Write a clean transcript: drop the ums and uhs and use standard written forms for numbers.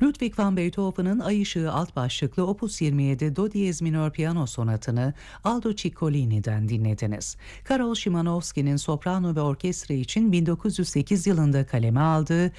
Ludwig van Beethoven'ın Ay Işığı alt başlıklı Opus 27 Do diyez minör piyano sonatını Aldo Ciccolini'den dinlediniz. Karol Szymanowski'nin soprano ve orkestra için 1908 yılında kaleme aldığı